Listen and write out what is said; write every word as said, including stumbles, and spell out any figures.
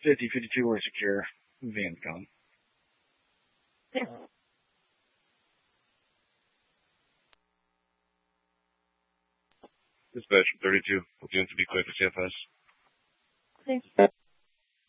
fifty fifty-two, we're secure. Van's gone. Dispatch from thirty-two. Looking to be clear for C F S. Thanks.